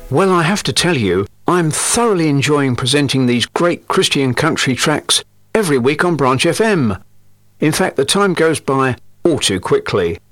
Well, I have to tell you, I'm thoroughly enjoying presenting these great Christian country tracks every week on Branch FM. In fact, the time goes by all too quickly.